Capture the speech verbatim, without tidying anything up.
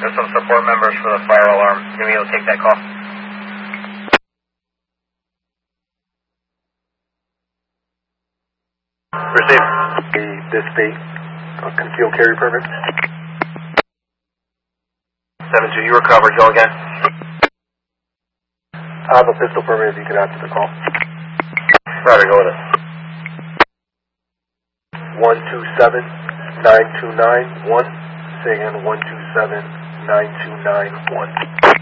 There's some support members for the fire alarm. Maybe you'll take that call. Receive. This be a concealed carry permit. seven two, you recovered. Go again. I have a pistol permit if you can answer the call. Roger, go with it. one two seven, nine two nine one. Say again, one two seven, nine two nine one.